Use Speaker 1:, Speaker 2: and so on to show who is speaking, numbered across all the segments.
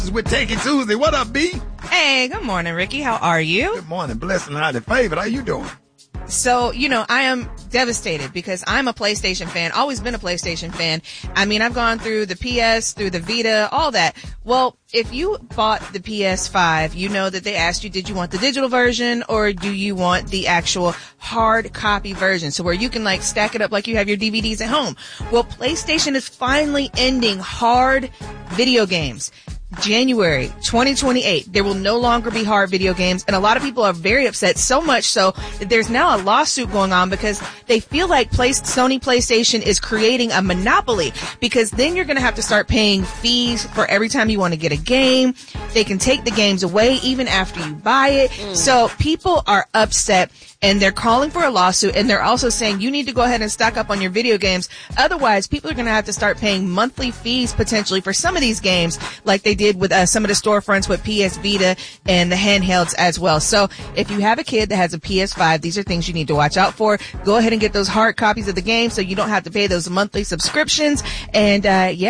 Speaker 1: with Takey Tuesday. What up, B?
Speaker 2: Hey, good morning, Ricky. How are you?
Speaker 1: Good morning. Blessed and highly favored. How you doing?
Speaker 2: So, I am devastated because I'm a PlayStation fan, always been a PlayStation fan. I mean, I've gone through the PS, through the Vita, all that. Well, if you bought the PS5, you know that they asked you, did you want the digital version or do you want the actual hard copy version? So where you can stack it up like you have your DVDs at home. Well, PlayStation is finally ending hard video games. January 2028, there will no longer be hard video games, and a lot of people are very upset, so much so that there's now a lawsuit going on because they feel like Sony PlayStation is creating a monopoly, because then you're going to have to start paying fees for every time you want to get a game. They can take the games away even after you buy it. So people are upset, and they're calling for a lawsuit, and they're also saying you need to go ahead and stock up on your video games. Otherwise, people are going to have to start paying monthly fees potentially for some of these games, like they did with some of the storefronts with PS Vita and the handhelds as well. So if you have a kid that has a PS5, these are things you need to watch out for. Go ahead and get those hard copies of the game so you don't have to pay those monthly subscriptions. And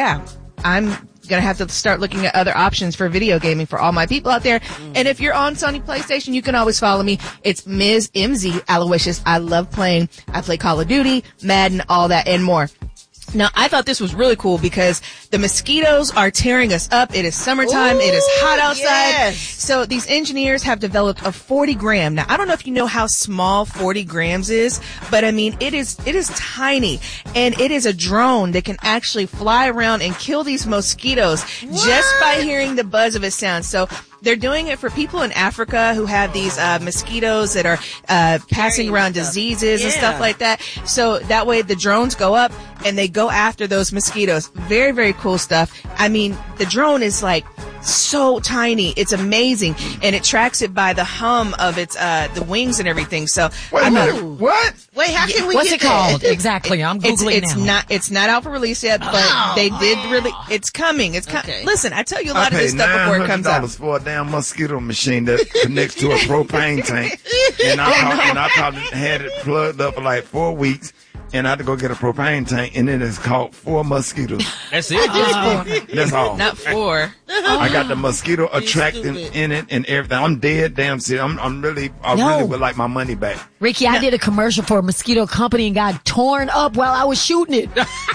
Speaker 2: I'm going to have to start looking at other options for video gaming for all my people out there. And if you're on Sony PlayStation, you can always follow me. It's Ms. MZ Aloysius. I love playing. I play Call of Duty, Madden, all that and more. Now, I thought this was really cool because the mosquitoes are tearing us up. It is summertime. It is hot outside.
Speaker 3: Yes.
Speaker 2: So these engineers have developed a 40 gram. Now, I don't know if you know how small 40 grams is, but I mean, it is tiny, and it is a drone that can actually fly around and kill these mosquitoes just by hearing the buzz of its sound. So they're doing it for people in Africa who have these mosquitoes that are passing around diseases and stuff like that. So that way the drones go up and they go after those mosquitoes. Very, very cool stuff. I mean, the drone is so tiny. It's amazing. And it tracks it by the hum of its the wings and everything. So
Speaker 1: Wait, what?
Speaker 3: Wait, how can we
Speaker 4: What's
Speaker 3: get
Speaker 4: it called? Exactly. I'm Googling now.
Speaker 2: It's not out for release yet, but they did really, it's coming.
Speaker 3: Okay.
Speaker 2: Listen, I tell you a lot of this stuff before it comes out.
Speaker 1: $900 for a damn mosquito machine that connects to a propane tank. And I probably had it plugged up for 4 weeks. And I had to go get a propane tank, and then it's caught 4 mosquitoes.
Speaker 5: That's it.
Speaker 1: That's all.
Speaker 2: Not 4.
Speaker 1: I got the mosquito attractant in it and everything. I'm dead damn serious. I really would like my money back.
Speaker 4: Ricky, I did a commercial for a mosquito company and got torn up while I was shooting it.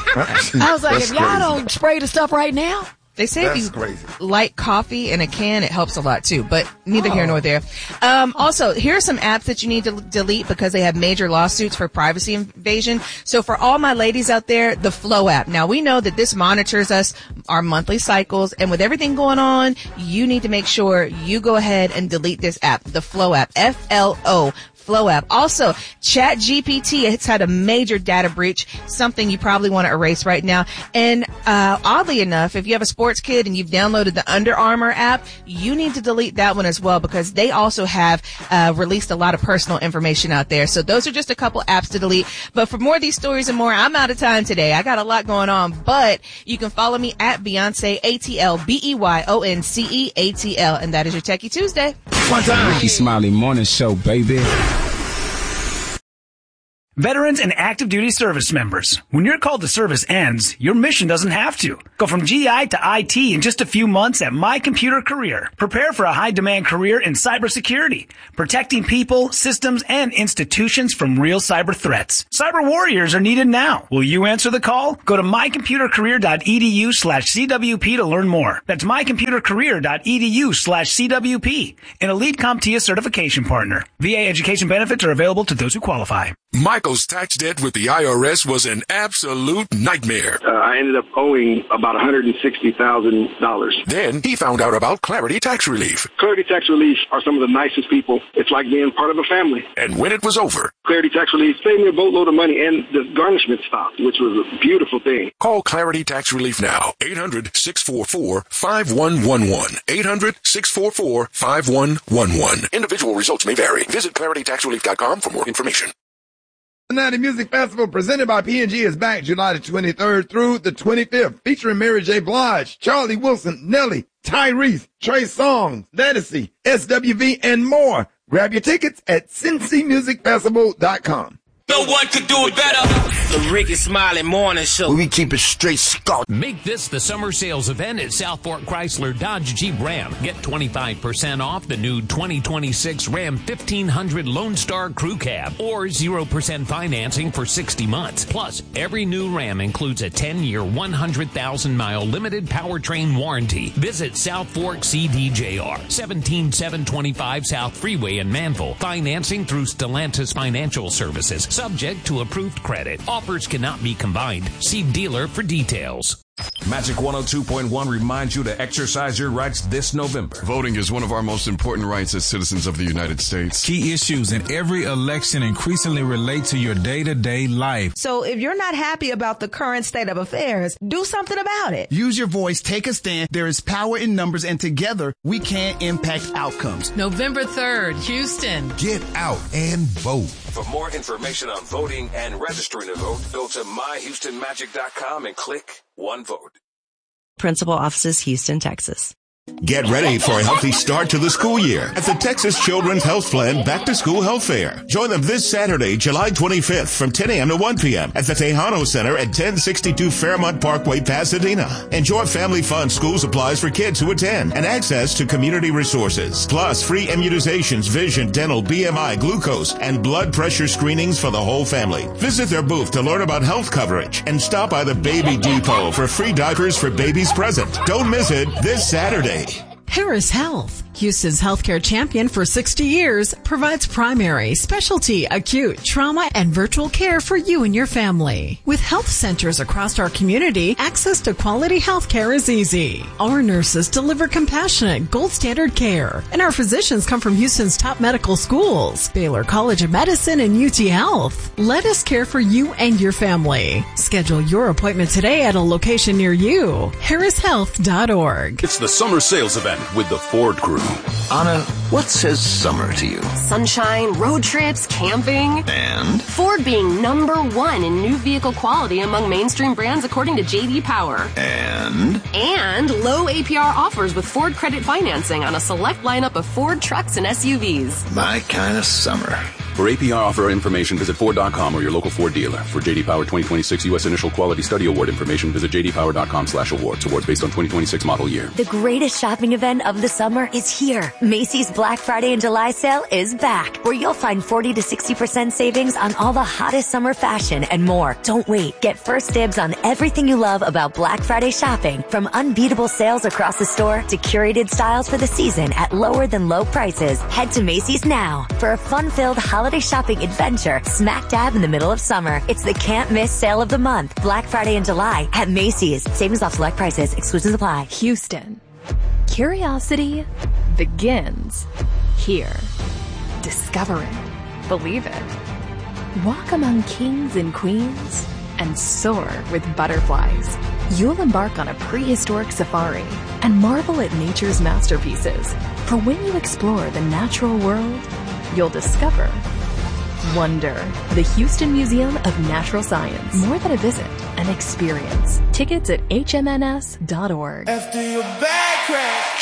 Speaker 4: I was like, if y'all don't spray the stuff right now.
Speaker 2: They say if you light coffee in a can, it helps a lot too, but neither here nor there. Also, here are some apps that you need to delete because they have major lawsuits for privacy invasion. So for all my ladies out there, the Flow app. Now we know that this monitors our monthly cycles, and with everything going on, you need to make sure you go ahead and delete this app, the Flow app, FLO. Flow app. Also, ChatGPT has had a major data breach, something you probably want to erase right now. And oddly enough, if you have a sports kid and you've downloaded the Under Armour app, you need to delete that one as well because they also have released a lot of personal information out there. So those are just a couple apps to delete. But for more of these stories and more, I'm out of time today. I got a lot going on, but you can follow me at Beyonce ATL, BEYONCE ATL, and that is your Techie Tuesday.
Speaker 1: One time.
Speaker 6: Ricky Smiley Morning Show, baby.
Speaker 7: Veterans and active duty service members, when your call to service ends, your mission doesn't have to. Go from GI to IT in just a few months at My Computer Career. Prepare for a high-demand career in cybersecurity, protecting people, systems, and institutions from real cyber threats. Cyber warriors are needed now. Will you answer the call? Go to mycomputercareer.edu/CWP to learn more. That's mycomputercareer.edu/CWP, an elite CompTIA certification partner. VA education benefits are available to those who qualify.
Speaker 8: Michael's tax debt with the IRS was an absolute nightmare.
Speaker 9: I ended up owing about $160,000.
Speaker 8: Then he found out about Clarity Tax Relief.
Speaker 9: Clarity Tax Relief are some of the nicest people. It's like being part of a family.
Speaker 8: And when it was over,
Speaker 9: Clarity Tax Relief saved me a boatload of money, and the garnishment stopped, which was a beautiful thing.
Speaker 8: Call Clarity Tax Relief now. 800-644-5111. 800-644-5111. Individual results may vary. Visit claritytaxrelief.com for more information.
Speaker 1: The Cincinnati Music Festival presented by P&G is back July the 23rd through the 25th, featuring Mary J. Blige, Charlie Wilson, Nelly, Tyrese, Trey Songz, Ledisi, SWV, and more. Grab your tickets at cincymusicfestival.com.
Speaker 10: No one could do it better.
Speaker 3: The Ricky Smiley Morning Show.
Speaker 5: We keep it straight Scott.
Speaker 10: Make this the summer sales event at South Fork Chrysler Dodge Jeep Ram. Get 25% off the new 2026 Ram 1500 Lone Star Crew Cab or 0% financing for 60 months. Plus, every new Ram includes a 10-year, 100,000-mile limited powertrain warranty. Visit South Fork CDJR, 17725 South Freeway in Manville. Financing through Stellantis Financial Services. Subject to approved credit. Offers cannot be combined. See dealer for details.
Speaker 11: Magic 102.1 reminds you to exercise your rights this November.
Speaker 12: Voting is one of our most important rights as citizens of the United States.
Speaker 6: Key issues in every election increasingly relate to your day-to-day life.
Speaker 13: So if you're not happy about the current state of affairs, do something about it.
Speaker 14: Use your voice, take a stand. There is power in numbers, and together we can impact outcomes.
Speaker 15: November 3rd, Houston.
Speaker 12: Get out and vote.
Speaker 11: For more information on voting and registering to vote, go to myhoustonmagic.com and click One Vote.
Speaker 16: Principal offices, Houston, Texas.
Speaker 17: Get ready for a healthy start to the school year at the Texas Children's Health Plan Back to School Health Fair. Join them this Saturday, July 25th from 10 a.m. to 1 p.m. at the Tejano Center at 1062 Fairmont Parkway, Pasadena. Enjoy family fun, school supplies for kids who attend, and access to community resources. Plus, free immunizations, vision, dental, BMI, glucose, and blood pressure screenings for the whole family. Visit their booth to learn about health coverage and stop by the Baby Depot for free diapers for babies present. Don't miss it this Saturday.
Speaker 15: Harris Health, Houston's healthcare champion for 60 years, provides primary, specialty, acute, trauma, and virtual care for you and your family. With health centers across our community, access to quality healthcare is easy. Our nurses deliver compassionate, gold standard care, and our physicians come from Houston's top medical schools, Baylor College of Medicine and UT Health. Let us care for you and your family. Schedule your appointment today at a location near you. harrishealth.org.
Speaker 8: It's the summer sales event with the Ford Crew.
Speaker 5: Anna, what says summer to you?
Speaker 18: Sunshine, road trips, camping.
Speaker 5: And?
Speaker 18: Ford being #1 in new vehicle quality among mainstream brands according to J.D. Power.
Speaker 5: And?
Speaker 18: And low APR offers with Ford credit financing on a select lineup of Ford trucks and SUVs.
Speaker 5: My kind of summer.
Speaker 8: For APR offer information, visit Ford.com or your local Ford dealer. For J.D. Power 2026 U.S. Initial Quality Study Award information, visit jdpower.com/awards. Awards based on 2026 model year.
Speaker 19: The greatest shopping event of the summer is here. Macy's Black Friday and July sale is back, where you'll find 40 to 60% savings on all the hottest summer fashion and more. Don't wait. Get first dibs on everything you love about Black Friday shopping, from unbeatable sales across the store to curated styles for the season at lower than low prices. Head to Macy's now for a fun-filled holiday shopping adventure smack dab in the middle of summer. It's the can't miss sale of the month, Black Friday in July at Macy's. Savings off select prices. Exclusions apply.
Speaker 20: Houston. Curiosity begins here. Discover it. Believe it. Walk among kings and queens and soar with butterflies. You'll embark on a prehistoric safari and marvel at nature's masterpieces. For when you explore the natural world, you'll discover wonder. The Houston Museum of Natural Science. More than a visit, an experience. Tickets at hmns.org.
Speaker 21: After your back crack.